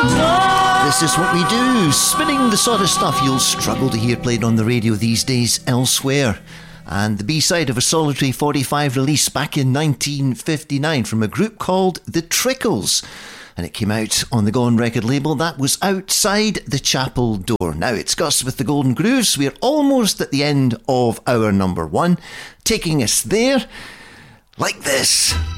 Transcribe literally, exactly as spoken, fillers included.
This is what we do, spinning the sort of stuff you'll struggle to hear played on the radio these days elsewhere. And the B-side of a solitary forty-five release back in nineteen fifty-nine from a group called The Trickles. And it came out on the Gone record label. That was Outside the Chapel Door. Now it's Gus with the Golden Grooves. We're almost at the end of our number one, taking us there like this.